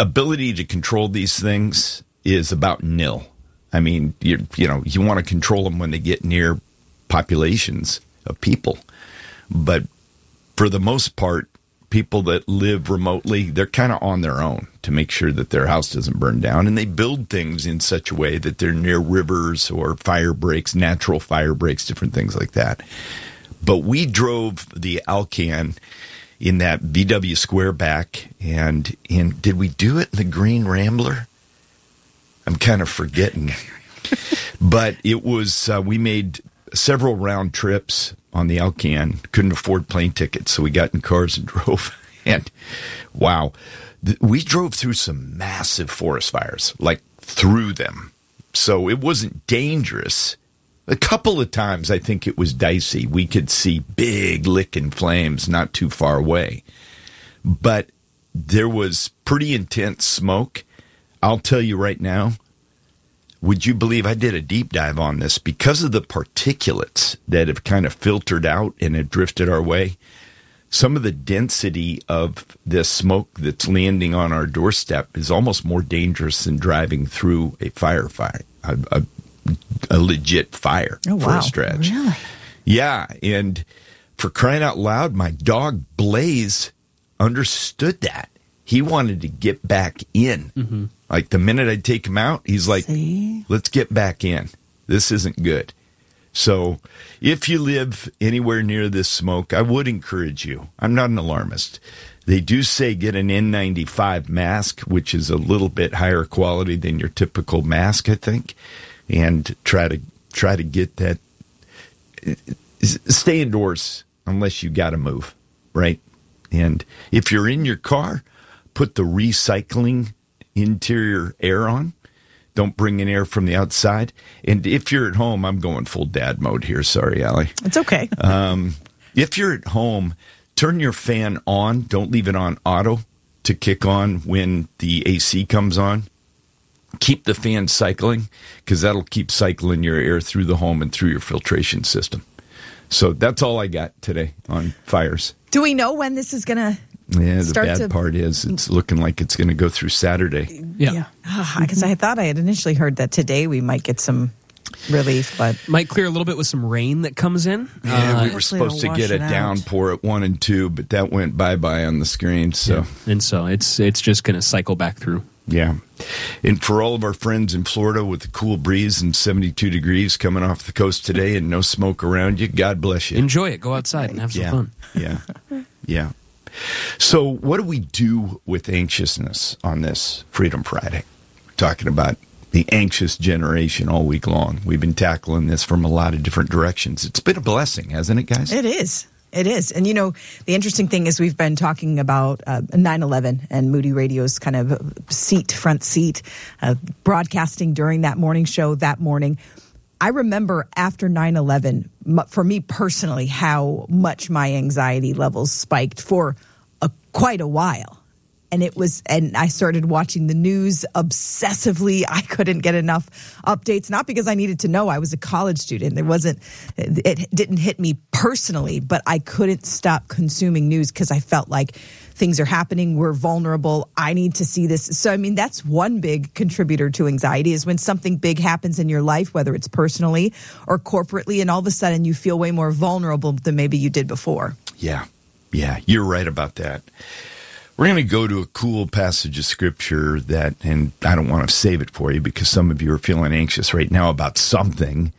ability to control these things is about nil. I mean, you want to control them when they get near populations of people. But for the most part, people that live remotely, they're kind of on their own to make sure that their house doesn't burn down. And they build things in such a way that they're near rivers or fire breaks, natural fire breaks, different things like that. But we drove the Alcan in that VW Squareback, and did we do it in the Green Rambler? I'm kind of forgetting. But it was, we made several round trips on the Alcan. Couldn't afford plane tickets, so we got in cars and drove. And wow, we drove through some massive forest fires, like through them. So it wasn't dangerous. A couple of times I think it was dicey. We could see big licking flames not too far away. But there was pretty intense smoke. I'll tell you right now, would you believe I did a deep dive on this? Because of the particulates that have kind of filtered out and have drifted our way, some of the density of this smoke that's landing on our doorstep is almost more dangerous than driving through a firefight, a legit fire for a stretch. Really? Yeah, and for crying out loud, my dog Blaze understood that. He wanted to get back in. Mm-hmm. Like the minute I'd take him out, he's like, let's get back in. This isn't good. So if you live anywhere near this smoke, I would encourage you. I'm not an alarmist. They do say get an N95 mask, which is a little bit higher quality than your typical mask, I think, and try to get that. Stay indoors unless you got to move, right? And if you're in your car, put the recycling interior air on. Don't bring in air from the outside. And if you're at home, I'm going full dad mode here. Sorry, Allie. It's okay. If you're at home, turn your fan on. Don't leave it on auto to kick on when the AC comes on. Keep the fan cycling because that'll keep cycling your air through the home and through your filtration system. So that's all I got today on fires. Do we know when this is going to the bad part is it's looking like it's going to go through Saturday. Yeah. Because I thought I had initially heard that today we might get some relief, but might clear a little bit with some rain that comes in. Yeah, we were supposed to get a downpour at 1 and 2, but that went bye-bye on the screen. So, yeah. And so it's just going to cycle back through. Yeah. And for all of our friends in Florida with the cool breeze and 72 degrees coming off the coast today and no smoke around you, God bless you. Enjoy it. Go outside and have some fun. Yeah. Yeah. So what do we do with anxiousness on this Freedom Friday? We're talking about the anxious generation all week long. We've been tackling this from a lot of different directions. It's been a blessing, hasn't it, guys? It is. It is. And, the interesting thing is we've been talking about 9/11 and Moody Radio's kind of front seat, broadcasting during that morning show that morning. I remember after 9/11, for me personally, how much my anxiety levels spiked for quite a while. And I started watching the news obsessively. I couldn't get enough updates, not because I needed to know. I was a college student. It didn't hit me personally, but I couldn't stop consuming news because I felt like things are happening. We're vulnerable. I need to see this. So, that's one big contributor to anxiety is when something big happens in your life, whether it's personally or corporately, and all of a sudden you feel way more vulnerable than maybe you did before. Yeah. Yeah, you're right about that. We're going to go to a cool passage of Scripture and I don't want to save it for you because some of you are feeling anxious right now about something.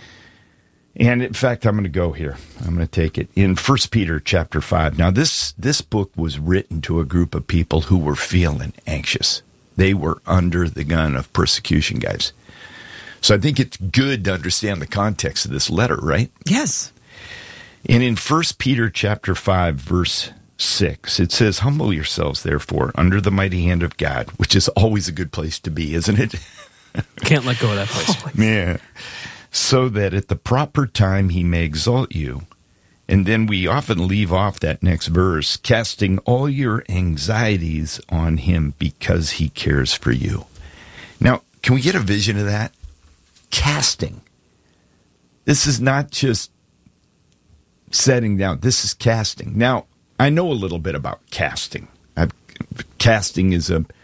And in fact, I'm going to go here. I'm going to take it in 1 Peter chapter 5. Now, this book was written to a group of people who were feeling anxious. They were under the gun of persecution, guys. So I think it's good to understand the context of this letter, right? Yes. And in 1 Peter chapter 5, verse 6, it says, "Humble yourselves, therefore, under the mighty hand of God," which is always a good place to be, isn't it? Can't let go of that place. Yeah. "So that at the proper time he may exalt you." And then we often leave off that next verse, "casting all your anxieties on him because he cares for you." Now, can we get a vision of that? Casting. This is not just setting down. This is casting. Now, I know a little bit about casting. Casting is